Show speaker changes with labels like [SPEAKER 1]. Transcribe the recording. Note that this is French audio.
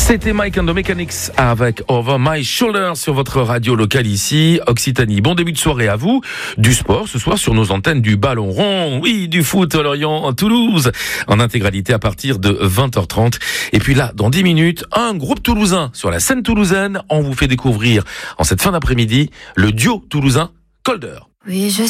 [SPEAKER 1] C'était Mike and the Mechanics avec Over My Shoulder sur votre radio locale ici, Occitanie. Bon début de soirée à vous. Du sport ce soir sur nos antennes du ballon rond. Oui, du foot à Lorient, en Toulouse. En intégralité à partir de 20h30. Et puis là, dans 10 minutes, un groupe toulousain sur la scène toulousaine. On vous fait découvrir en cette fin d'après-midi le duo toulousain Colder.
[SPEAKER 2] Oui, je